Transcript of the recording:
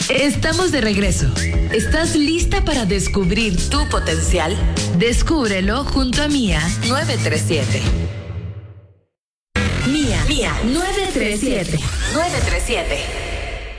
Estamos de regreso. ¿Estás lista para descubrir tu potencial? Descúbrelo junto a Mía 937. Mía 937.